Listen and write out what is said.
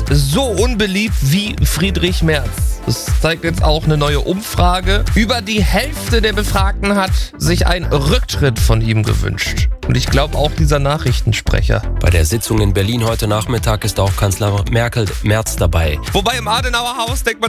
so unbeliebt wie Friedrich Merz. Das zeigt jetzt auch eine neue Umfrage. Über die Hälfte der Befragten hat sich einen Rücktritt von ihm gewünscht. Und ich glaube auch dieser Nachrichtensprecher. Bei der Sitzung in Berlin heute Nachmittag ist auch Kanzler Merz dabei. Wobei im Adenauer Haus denkt man